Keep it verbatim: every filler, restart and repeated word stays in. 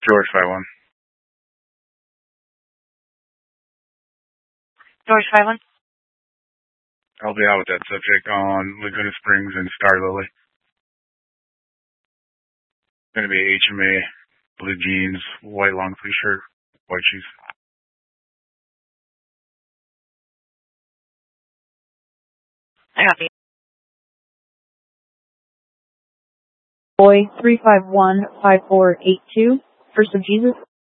George five one. George five one. I'll be out with that subject on Laguna Springs and Star Lily. It's going to be H M A, blue jeans, white long sleeve shirt, white shoes. I copy. Boy three five one five four eight two, First of Jesus.